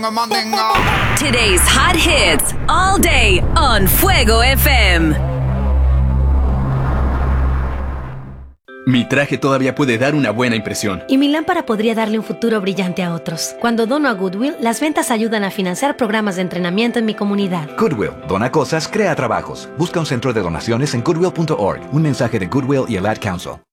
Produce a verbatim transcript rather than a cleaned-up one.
Today's hot hits all day on Fuego F M. Mi traje todavía puede dar una buena impresión. Y mi lámpara podría darle un futuro brillante a otros. Cuando dono a Goodwill, las ventas ayudan a financiar programas de entrenamiento en mi comunidad. Goodwill, dona cosas, crea trabajos. Busca un centro de donaciones en goodwill punto org. Un mensaje de Goodwill y el Ad Council.